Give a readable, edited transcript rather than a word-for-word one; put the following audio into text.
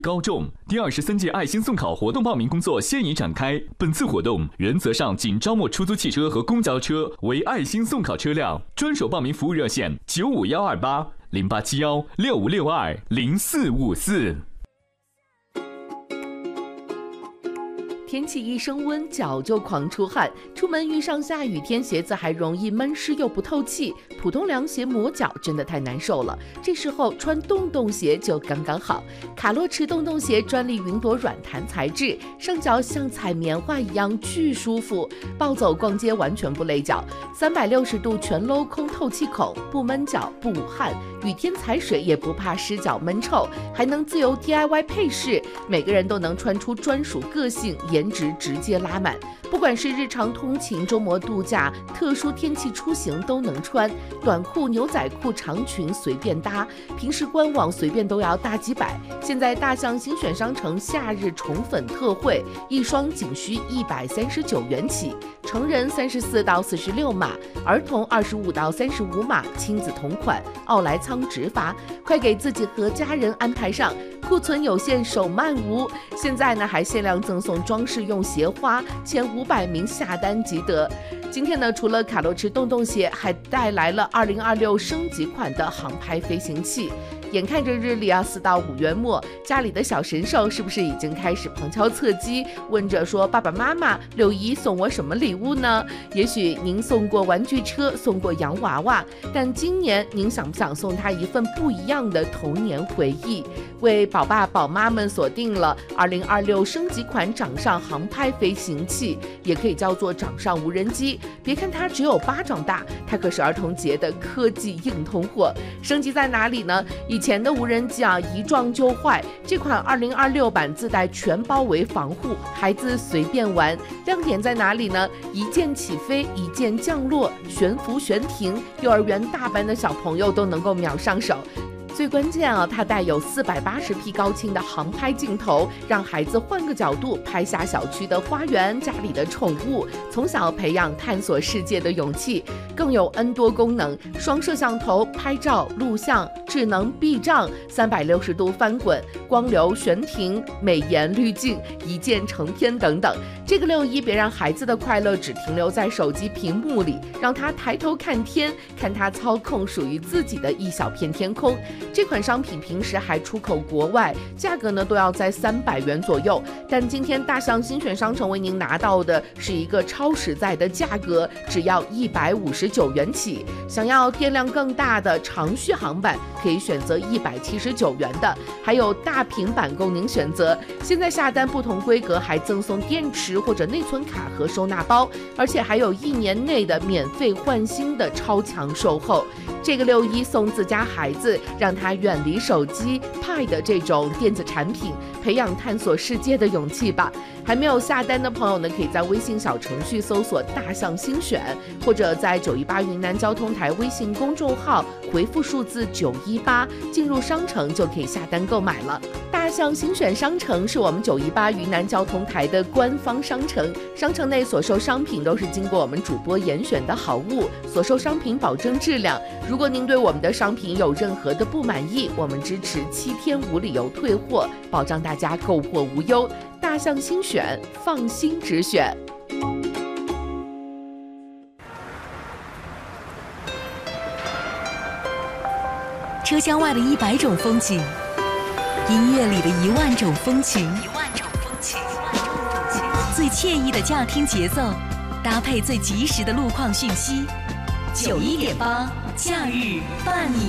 高中第23届爱心送考活动报名工作现已展开。本次活动原则上仅招募出租汽车和公交车为爱心送考车辆，专属报名服务热线95128-0871-6562-0454。 天气一升温，脚就狂出汗。出门遇上下雨天，鞋子还容易闷湿又不透气，普通凉鞋磨脚真的太难受了。这时候穿洞洞鞋就刚刚好。卡洛驰洞洞鞋专利云朵软弹材质，上脚像踩棉花一样巨舒服，暴走逛街完全不累脚。360度全镂空透气孔，不闷脚不捂汗，雨天踩水也不怕湿脚闷臭，还能自由 DIY 配饰，每个人都能穿出专属个性，颜值直接拉满。不管是日常通勤、周末度假、特殊天气出行都能穿，短裤、牛仔裤、长裙随便搭，平时官网随便都要大几百。现在大象新选商城夏日宠粉特惠，一双仅需139元起，成人34到46码，儿童25到35码，亲子同款，奥莱仓直发，快给自己和家人安排上。库存有限，手慢无。现在呢，还限量赠送装饰用鞋花，前500名下单即得。今天呢，除了卡洛驰洞洞鞋，还带来了2026升级款的航拍飞行器。眼看着日历啊，4到5月末，家里的小神兽是不是已经开始旁敲侧击，问着说爸爸妈妈6一送我什么礼物呢？也许您送过玩具车，送过洋娃娃，但今年您想不想送他一份不一样的童年回忆？为宝爸宝妈们锁定了2026升级款掌上航拍飞行器，也可以叫做掌上无人机。别看它只有巴掌大，它可是儿童节的科技硬通货。升级在哪里呢？以前的无人机啊，一撞就坏，这款2026版自带全包围防护，孩子随便玩。亮点在哪里呢？一键起飞，一键降落，悬浮悬停，幼儿园大班的小朋友都能够秒上手。最关键啊，它带有480P 高清的航拍镜头，让孩子换个角度拍下小区的花园、家里的宠物，从小培养探索世界的勇气。更有 N 多功能，双摄像头拍照、录像，智能避障，360度翻滚，光流悬停，美颜滤镜，一键成片等等。这个6一别让孩子的快乐只停留在手机屏幕里，让他抬头看天，看他操控属于自己的一小片天空。这款商品平时还出口国外，价格呢都要在300元左右，但今天大象新选商城为您拿到的是一个超实在的价格，只要159元起。想要电量更大的长续航版，可以选择179元的，还有大平板供您选择。现在下单不同规格还赠送电池或者内存卡和收纳包，而且还有1年内的免费换新的超强售后。这个6一送自家孩子，让他远离手机、Pad 这种电子产品，培养探索世界的勇气吧。还没有下单的朋友呢，可以在微信小程序搜索大象新选，或者在918云南交通台微信公众号回复数字918，进入商城就可以下单购买了。大象新选商城是我们918云南交通台的官方商城，商城内所售商品都是经过我们主播严选的好物，所售商品保证质量。如果您对我们的商品有任何的不满意，我们支持7天无理由退货，保障大家购货无忧。大象新选，放心直选。 车厢外的100种风景，音乐里的1万种风情，最惬意的驾听节奏，搭配最及时的路况讯息。91.8假日伴你